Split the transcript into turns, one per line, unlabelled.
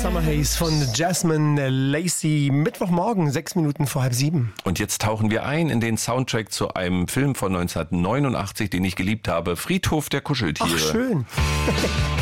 Summer Haze von Jasmine Lacey. Mittwochmorgen, 6 Minuten vor 6:30.
Und jetzt tauchen wir ein in den Soundtrack zu einem Film von 1989, den ich geliebt habe. Friedhof der Kuscheltiere.
Ach, schön.